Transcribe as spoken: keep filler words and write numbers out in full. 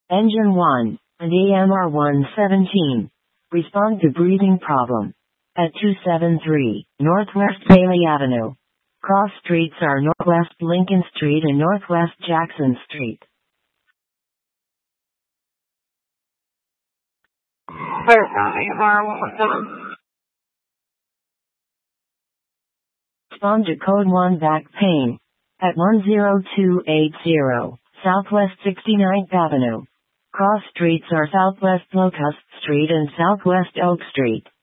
Engine one, and A M R one seventeen. Respond to breathing problem. At two seventy-three, Northwest Bailey Avenue. Cross streets are Northwest Lincoln Street and Northwest Jackson Street. Respond to code one back pain. At one zero two eight zero, Southwest sixty-ninth Avenue. Cross streets are Southwest Locust Street and Southwest Oak Street.